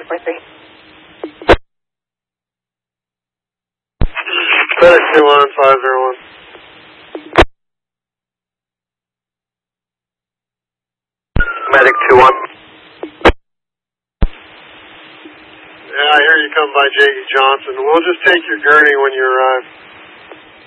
543. FedEx 21501. Medic 21. Yeah, I hear you come by J.E. Johnson. We'll just take your gurney when you arrive.